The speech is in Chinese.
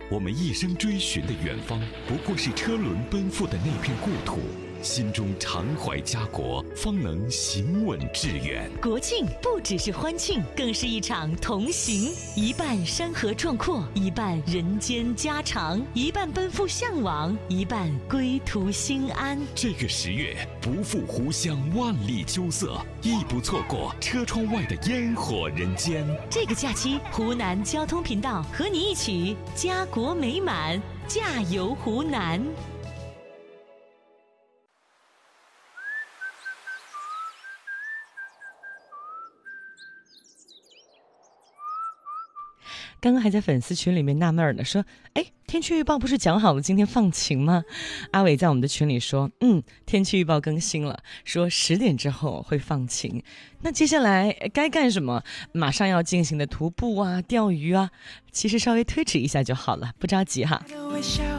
我们一生追寻的远方，不过是车轮奔赴的那片故土。心中常怀家国，方能行稳致远。 国庆不只是欢庆，更是一场同行。一半山河壮阔，一半人间家常，一半奔赴向往，一半归途心安。 这个10月，不负湖湘万里秋色，亦不错过车窗外的烟火人间。 这个假期，湖南交通频道和你一起家国美满，驾游湖南。刚刚还在粉丝群里面纳闷呢，说天气预报不是讲好了今天放晴吗？阿伟在我们的群里说天气预报更新了，说10点之后会放晴。那接下来该干什么？马上要进行的徒步啊、钓鱼啊，其实稍微推迟一下就好了，不着急哈。